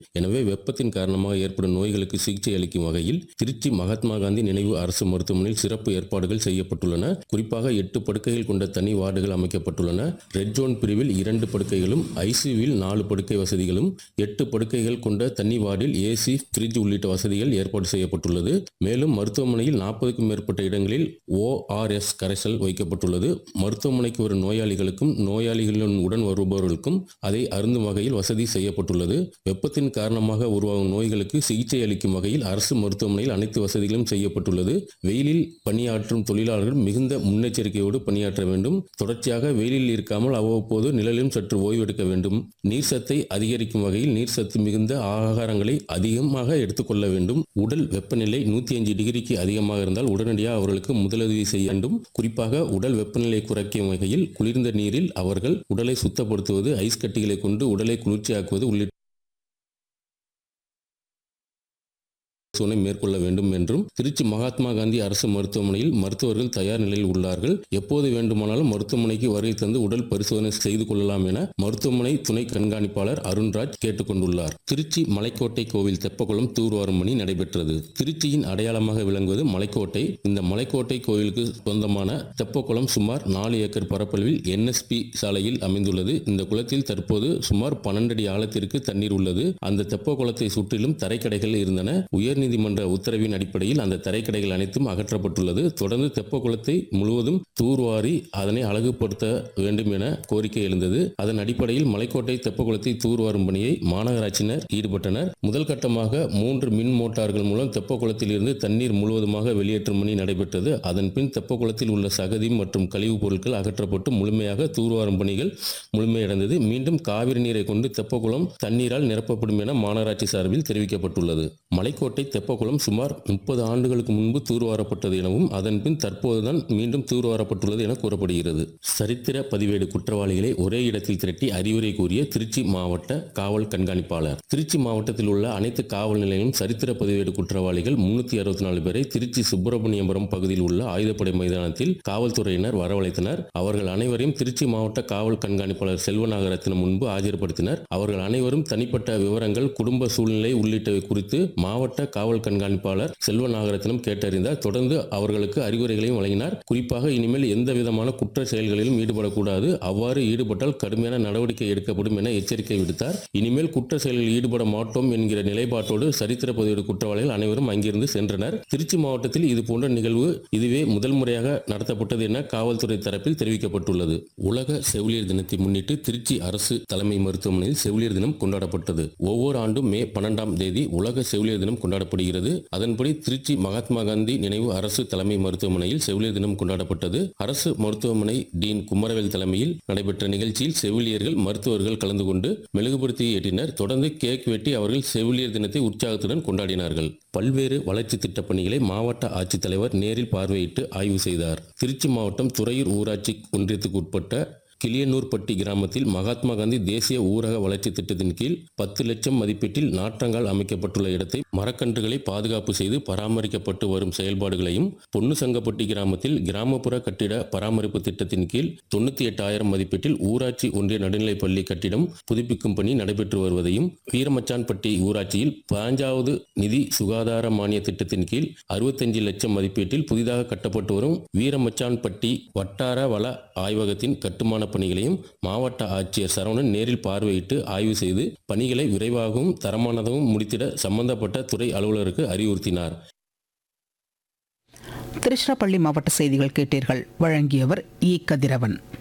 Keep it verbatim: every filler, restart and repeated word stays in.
எனவே வெப்பத்தின் காரணமாக ஏற்படும் நோய்களுக்கு சிகிச்சை அளிக்கும் வகையில் திருச்சி மகாத்மா காந்தி நினைவு அரசு மருத்துவமனையில் சிறப்பு ஏற்பாடுகள் செய்யப்பட்டுள்ளன. குறிப்பாக எட்டு படுக்கைகள் கொண்ட தனி வார்டுகள் அமைக்கப்பட்டுள்ளன. ரெட் ஜோன் பிரிவில் இரண்டு படுக்கைகளும், ஐசியூவில் நாலு படுக்கை வசதிகளும், எட்டு படுக்கைகள் கொண்ட தனி வார்டில் ஏசி, ஃப்ரிட்ஜ் உள்ளிட்ட வசதிகள் ஏற்பாடு செய்யப்பட்டுள்ளது. மேலும் மருத்துவமனையில் நாற்பதுக்கும் மேற்பட்ட இடங்களில் ஓஆர்எஸ் கரைசல் வைக்கப்பட்டுள்ளது. மருத்துவமனைக்கு வரும் நோயாளிகளுக்கும் நோயாளிகளுடன் உடன் வருபவர்களுக்கும் அதை அருந்தும் வகையில் வசதி செய்யப்பட்டுள்ளது. வெப்பத்தின் காரணமாக உருவாகும் நோய்களுக்கு சிகிச்சை அளிக்கும் வகையில் அரசு மருத்துவமனையில் அனைத்து வசதிகளும் செய்யப்பட்டுள்ளது. வெயிலில் பணியாற்றும் தொழிலாளர்கள் மிகுந்த முன்னெச்சரிக்கையோடு பணியாற்ற வேண்டும். தொடர்ச்சியாக வெயிலில் இருக்காமல் அவ்வப்போது நிழலிலும் சற்று ஓய்வெடுக்க வேண்டும். நீர் சத்தை அதிகரிக்கும் வகையில் நீர் சத்து மிகுந்த ஆகாரங்களை அதிகமாக எடுத்துக்கொள்ள வேண்டும். உடல் வெப்பநிலை நூற்றி அஞ்சு டிகிரிக்கு அதிகமாக இருந்தால் உடனடியாக அவர்களுக்கு முதலுதவி செய்ய வேண்டும். குறிப்பாக உடல் வெப்பநிலை குறைக்கும் வகையில் குளிர்ந்த நீரில் அவர்கள் உடலை சுத்தப்படுத்துவது, ஐஸ் கட்டிகளை கொண்டு உடலை குளிர்ச்சியாக்குவது உள்ளிட்ட மேற்கொள்ள வேண்டும் என்றும் திருச்சி மகாத்மா காந்தி அரசு மருத்துவமனையில் மருத்துவர்கள் தயார் நிலையில் உள்ளார்கள். எப்போது வேண்டுமானாலும் மருத்துவமனைக்கு வருகை தந்து உடல் பரிசோதனை செய்து கொள்ளலாம் என மருத்துவமனை துணை கண்காணிப்பாளர் அருண்ராஜ் கேட்டுக் கொண்டுள்ளார். திருச்சி மலைக்கோட்டை கோவில் தெப்பக்குளம் தூர்வாரும் பணி நடைபெற்றது. திருச்சியின் அடையாளமாக விளங்குவது மலைக்கோட்டை. இந்த மலைக்கோட்டை கோவிலுக்கு சொந்தமான தெப்பக்குளம் சுமார் நாலு ஏக்கர் பரப்பளவில் என்எஸ்பி சாலையில் அமைந்துள்ளது. இந்த குளத்தில் தற்போது சுமார் பன்னெண்டு அடி ஆழத்திற்கு தண்ணீர் உள்ளது. அந்த தெப்ப குளத்தை சுற்றிலும் தரைக்கடைகள் இருந்தன. உயர் நீதிமன்ற உத்தரவின் அடிப்படையில் அந்த தரைக்கடைகள் அனைத்தும் அகற்றப்பட்டுள்ளது. தொடர்ந்து தெப்ப குளத்தை முழுவதும் தூர்வாரி அதனை அழகுபடுத்த வேண்டும் என கோரிக்கை எழுந்தது. அதன் அடிப்படையில் மலைக்கோட்டை தெப்ப குளத்தை தூர்வாரும் பணியை மாநகராட்சியினர் ஈடுபட்டனர். முதல் கட்டமாக மூன்று மின் மோட்டார்கள் மூலம் தெப்ப குளத்தில் இருந்து தண்ணீர் முழுவதுமாக வெளியேற்றும் பணி நடைபெற்றது. அதன் பின் தெப்ப குளத்தில் உள்ள சகதி மற்றும் கழிவுப் பொருட்கள் அகற்றப்பட்டு முழுமையாக தூர்வாரும் பணிகள் முழுமையடைந்தது. மீண்டும் காவிரி நீரை கொண்டு தெப்பக்குளம் தண்ணீரால் நிரப்பப்படும் என மாநகராட்சி சார்பில் தெரிவிக்கப்பட்டுள்ளது. மலைக்கோட்டை தெப்பக்குளம் சுமார் முப்பது ஆண்டுகளுக்கு முன்பு தூர்வாரப்பட்டது எனவும் அதன் பின் தற்போதுதான் மீண்டும் தூர்வாரப்பட்டுள்ளது என கூறப்படுகிறது. சரித்திர பதிவேடு குற்றவாளிகளை ஒரே இடத்தில் திரட்டி அறிவுரை கூறிய திருச்சி மாவட்ட காவல் கண்காணிப்பாளர். திருச்சி மாவட்டத்தில் உள்ள அனைத்து காவல் நிலையங்களும் சரித்திர பதிவேடு குற்றவாளிகள் முன்னூத்தி அறுபத்தி நாலு பேரை திருச்சி சுப்பிரமணியபுரம் பகுதியில் உள்ள ஆயுதப்படை மைதானத்தில் காவல்துறையினர் வரவழைத்தனர். அவர்கள் அனைவரையும் திருச்சி மாவட்ட காவல் கண்காணிப்பாளர் செல்வநாகரத்தினம் முன்பு ஆஜர்படுத்தினர். அவர்கள் அனைவரும் தனிப்பட்ட விவரங்கள், குடும்ப சூழ்நிலை உள்ளிட்டவை குறித்து மாவட்ட காவல் கண்காணிப்பாளர் செல்வநாகரத்தினம் கேட்டறிந்தார். தொடர்ந்து அவர்களுக்கு அறிவுரைகளையும் வழங்கினார். குறிப்பாக இனிமேல் எந்த விதமான குற்ற செயல்களிலும் ஈடுபடக்கூடாது, அவ்வாறு ஈடுபட்டால் கடுமையான நடவடிக்கை எடுக்கப்படும் என எச்சரிக்கை விடுத்தார். இனிமேல் குற்ற செயலில் ஈடுபட மாட்டோம் என்கிற நிலைப்பாட்டோடு சரித்திர பதிவேடு குற்றவாளிகள் அனைவரும் அங்கிருந்து சென்றனர். திருச்சி மாவட்டத்தில் இதுபோன்ற நிகழ்வு இதுவே முதல் முறையாக நடத்தப்பட்டது என காவல்துறை தரப்பில் தெரிவிக்கப்பட்டுள்ளது. உலக செவிலியர் தினத்தை முன்னிட்டு திருச்சி அரசு தலைமை மருத்துவமனையில் செவிலியர் தினம் கொண்டாடப்பட்டது. ஒவ்வொரு ஆண்டும் மே பன்னெண்டாம் தேதி உலக செவிலியர் தினம் கொண்டாடப்படுகிறது. அதன்படி திருச்சி மகாத்மா காந்தி நினைவு அரசு தலைமை மருத்துவமனையில் செவிலியர் தினம் கொண்டாடப்பட்டது. அரசு மருத்துவமனை டீன் குமரவேல் தலைமையில் நடைபெற்ற நிகழ்ச்சியில் செவிலியர்கள், மருத்துவர்கள் கலந்து கொண்டு மெழுகுபடுத்தி ஏற்றினர். தொடர்ந்து கேக் வெட்டி அவர்கள் செவிலியர் தினத்தை உற்சாகத்துடன் கொண்டாடினார்கள். பல்வேறு வளர்ச்சி திட்டப் பணிகளை மாவட்ட ஆட்சித்தலைவர் நேரில் பார்வையிட்டு ஆய்வு செய்தார். திருச்சி மாவட்டம் துறையூர் ஊராட்சி ஒன்றியத்துக்கு உட்பட்ட கிளியனூர்பட்டி கிராமத்தில் மகாத்மா காந்தி தேசிய ஊரக வளர்ச்சி திட்டத்தின் கீழ் பத்து லட்சம் மதிப்பீட்டில் நாற்றங்கால் அமைக்கப்பட்டுள்ள இடத்தை மரக்கன்றுகளை பாதுகாப்பு செய்து பராமரிக்கப்பட்டு வரும் செயல்பாடுகளையும், பொன்னுசங்கப்பட்டி கிராமத்தில் கிராமப்புற கட்டிட பராமரிப்பு திட்டத்தின் கீழ் தொண்ணூத்தி எட்டாயிரம் மதிப்பீட்டில் ஊராட்சி ஒன்றிய நடுநிலைப் பள்ளி கட்டிடம் புதுப்பிக்கும் பணி நடைபெற்று வருவதையும், வீரமச்சான்பட்டி ஊராட்சியில் பதினைந்தாவது நிதி சுகாதார மானிய திட்டத்தின் கீழ் அறுபத்தஞ்சு லட்சம் மதிப்பீட்டில் புதிதாக கட்டப்பட்டு வரும் வீரமச்சான்பட்டி வட்டார வள ஆய்வகத்தின் கட்டுமான பணிகளையும் மாவட்ட ஆட்சியர் சரவணன் நேரில் பார்வையிட்டு ஆய்வு செய்து பணிகளை விரைவாகவும் தரமானதாகவும் முடித்திட சம்பந்தப்பட்ட துறை அலுவலருக்கு அறிவுறுத்தினார். திருச்சிராப்பள்ளி மாவட்ட செய்திகள் கேட்டீர்கள். வழங்கியவர் இ கதிரவன்.